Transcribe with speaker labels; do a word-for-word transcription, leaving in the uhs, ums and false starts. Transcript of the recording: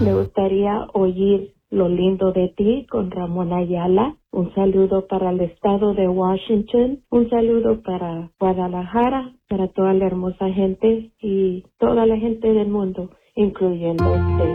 Speaker 1: Me gustaría oír Lo lindo de ti con Ramón Ayala. Un saludo para el estado de Washington. Un saludo para Guadalajara, para toda la hermosa gente y toda la gente del mundo, incluyendo usted.